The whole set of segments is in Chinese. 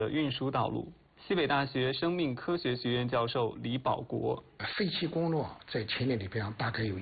的运输道路。西北大学生命科学学院教授李保国， 废弃公路在秦岭里边大概有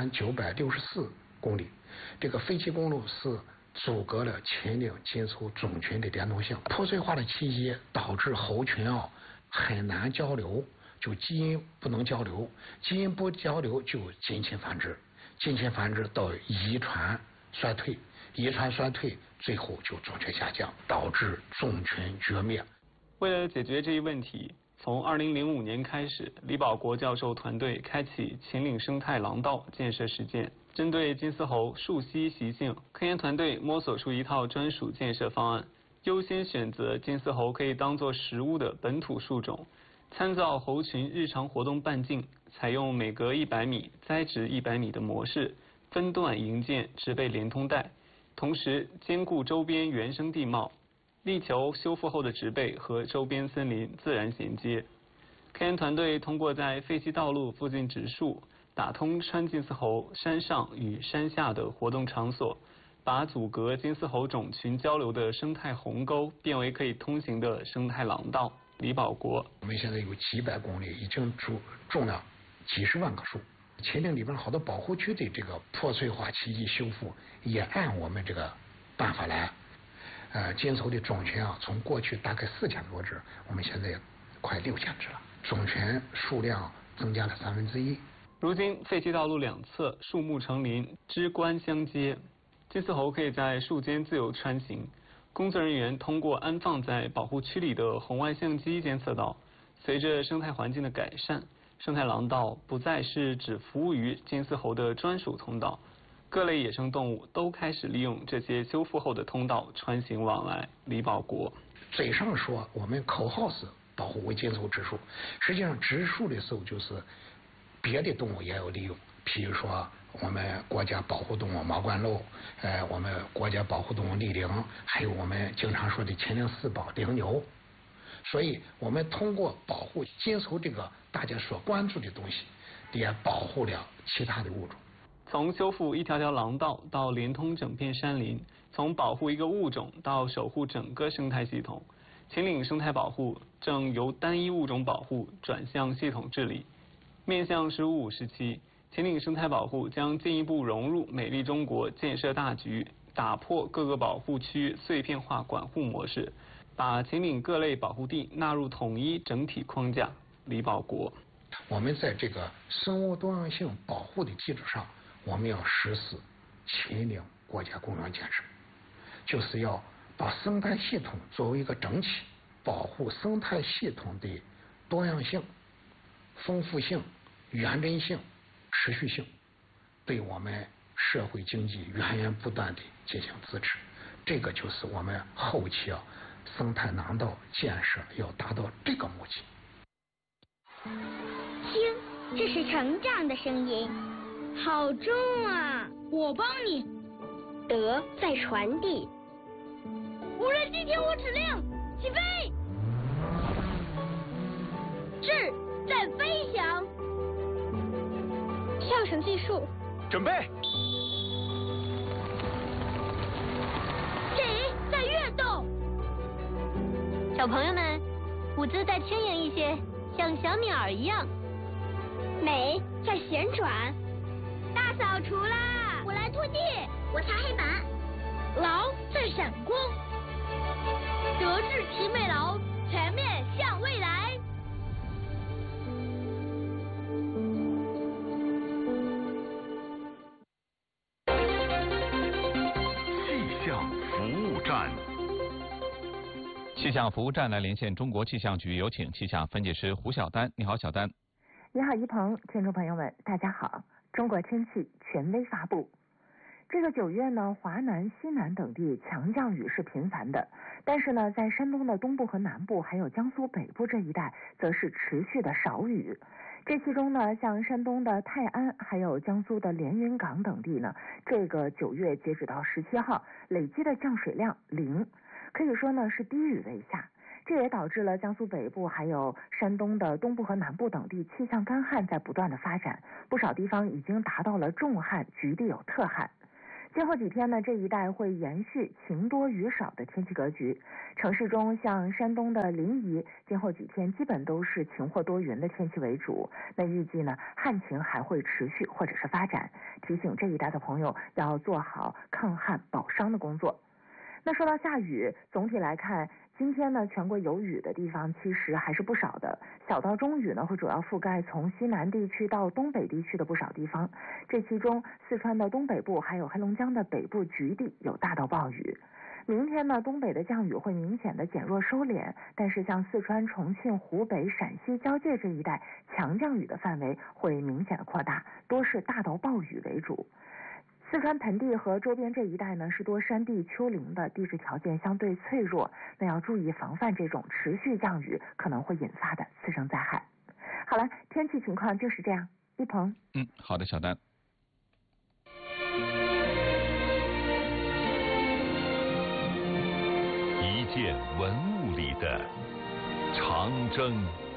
1964公里，这个废弃公路是阻隔了秦岭金丝猴种群的连通性。破碎化的期间导致猴群很难交流，就基因不能交流，基因不交流就近亲繁殖，近亲繁殖到遗传衰退，遗传衰退最后就种群下降，导致种群绝灭。 为了解决这一问题，从2005年开始，李保国教授团队开启秦岭生态廊道建设实践。针对金丝猴树栖习性，科研团队摸索出一套专属建设方案，优先选择金丝猴可以当作食物的本土树种，参照猴群日常活动半径，采用每隔100米栽植100米的模式，分段营建植被连通带，同时兼顾周边原生地貌，力求修复后的植被和周边森林自然衔接。科研团队通过在废弃道路附近植树，打通川金丝猴山上与山下的活动场所，把阻隔金丝猴种群交流的生态鸿沟变为可以通行的生态廊道。李保国， 我们现在有几百公里，已经种了几十万棵树。秦岭里边好多保护区的这个破碎化栖息修复也按我们这个办法来。金丝猴的种群从过去大概4000多只，我们现在快6000只了，种群数量增加了1/3。 如今废弃道路两侧树木成林，枝冠相接，金丝猴可以在树间自由穿行。工作人员通过安放在保护区里的红外相机监测到，随着生态环境的改善，生态廊道不再是只服务于金丝猴的专属通道，各类野生动物都开始利用这些修复后的通道穿行往来。李保国， 嘴上说我们口号是保护为金丝猴植树，实际上植树的时候就是别的动物也有利用，譬如说我们国家保护动物毛冠鹭，我们国家保护动物骊羚，还有我们经常说的秦岭4宝羚牛。所以我们通过保护金丝猴这个大家所关注的东西，也保护了其他的物种。 从修复一条条廊道到连通整片山林，从保护一个物种到守护整个生态系统，秦岭生态保护正由单一物种保护转向系统治理。面向15、5时期，秦岭生态保护将进一步融入美丽中国建设大局，打破各个保护区碎片化管护模式，把秦岭各类保护地纳入统一整体框架。李保国， 我们在这个生物多样性保护的基础上，我们要实施秦岭国家公园建设，就是要把生态系统作为一个整体，保护生态系统的多样性、丰富性、原真性、持续性，对我们社会经济源源不断的进行支持。这个就是我们后期生态廊道建设要达到这个目的。 听，这是成长的声音，好重啊！ 我帮你。 德在传递。 无人机听我指令，起飞。 智在飞翔。上绳计数。 准备。 水在跃动。小朋友们，舞姿再轻盈一些，像小鸟一样。美在旋转。大扫除啦！我来拖地，我擦黑板。 劳在闪光。德智体美劳，全面向未来。 气象服务站。 气象服务站来连线中国气象局，有请气象分解师胡晓丹。你好，小丹。 你好，一鹏，听众朋友们，大家好。中国天气权威发布，这个9月呢，华南、西南等地强降雨是频繁的，但是呢，在山东的东部和南部，还有江苏北部这一带，则是持续的少雨。这其中呢，像山东的泰安，还有江苏的连云港等地呢，这个9月截止到17号，累计的降水量0，可以说呢是低雨为下。这也导致了江苏北部还有山东的东部和南部等地气象干旱在不断的发展，不少地方已经达到了重旱，局地有特旱。 今后几天呢，这一带会延续晴多雨少的天气格局。城市中像山东的临沂，今后几天基本都是晴或多云的天气为主。那预计呢，旱情还会持续或者是发展，提醒这一带的朋友要做好抗旱保墒的工作。那说到下雨，总体来看，今天呢，全国有雨的地方其实还是不少的，小到中雨呢会主要覆盖从西南地区到东北地区的不少地方。这其中，四川的东北部还有黑龙江的北部局地有大到暴雨。明天呢，东北的降雨会明显的减弱收敛，但是像四川、重庆、湖北、陕西交界这一带，强降雨的范围会明显的扩大，多是大到暴雨为主。四川盆地和周边这一带呢是多山地丘陵的地质条件相对脆弱，那要注意防范这种持续降雨可能会引发的次生灾害。好了，天气情况就是这样。一鹏， 好的，小丹。 一件文物里的长征。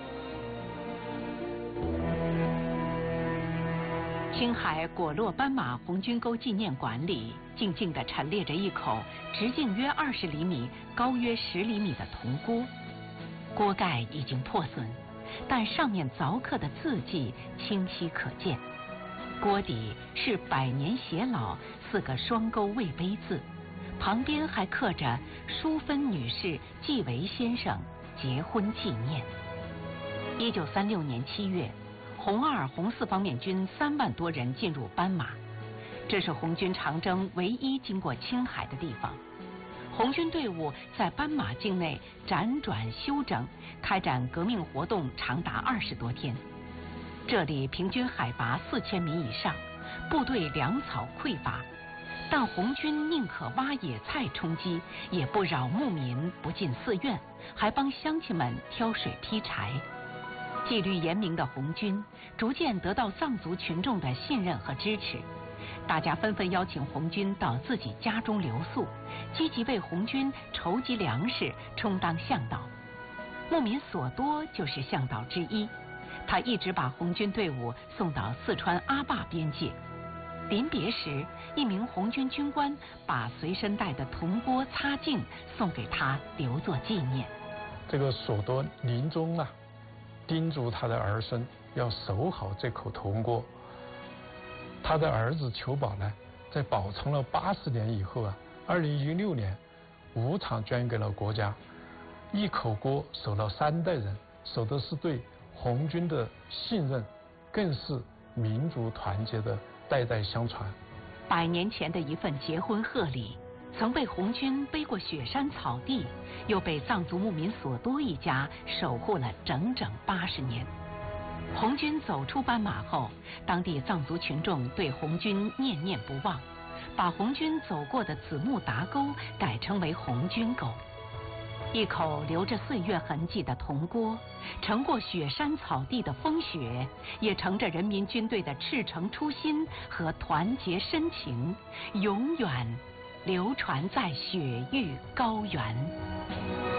青海果洛斑马红军沟纪念馆里，静静地陈列着一口直径约20厘米、高约10厘米的铜锅。锅盖已经破损，但上面凿刻的字迹清晰可见。锅底是百年偕老4个双钩魏碑字，旁边还刻着淑芬女士季维先生结婚纪念。1936年7月。红2、红4方面军3万多人进入斑马，这是红军长征唯一经过青海的地方。红军队伍在斑马境内辗转休整，开展革命活动长达20多天。这里平均海拔4000米以上，部队粮草匮乏，但红军宁可挖野菜充饥，也不扰牧民，不进寺院，还帮乡亲们挑水劈柴。纪律严明的红军逐渐得到藏族群众的信任和支持，大家纷纷邀请红军到自己家中留宿，积极为红军筹集粮食，充当向导。牧民索多就是向导之一，他一直把红军队伍送到四川阿坝边界。临别时，一名红军军官把随身带的铜锅擦净送给他，留作纪念。 这个索多临终啊，叮嘱他的儿孙要守好这口铜锅。他的儿子裘宝呢，在保存了80年以后啊，2016年无偿捐给了国家。一口锅守了3代人，守的是对红军的信任，更是民族团结的代代相传。 100年前的一份结婚贺礼，曾被红军背过雪山草地，又被藏族牧民索多一家守护了整整80年。红军走出斑马后，当地藏族群众对红军念念不忘，把红军走过的子木达沟改称为红军沟。一口留着岁月痕迹的铜锅，承过雪山草地的风雪，也承着人民军队的赤诚初心和团结深情，永远流传在雪域高原。